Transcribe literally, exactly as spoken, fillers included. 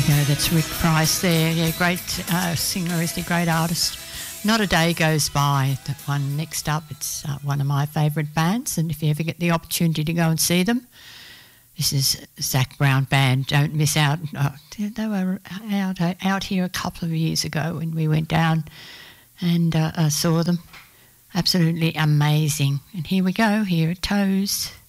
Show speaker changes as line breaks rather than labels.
go, that's Rick Price there. Yeah, great uh, singer, isn't he? Great artist. Not a day goes by. That one next up, it's uh, one of my favourite bands, and if you ever get the opportunity to go and see them, this is Zac Brown Band. Don't miss out. Oh, they were out out here a couple of years ago when we went down and uh, uh, saw them. Absolutely amazing. And here we go, here at Toes.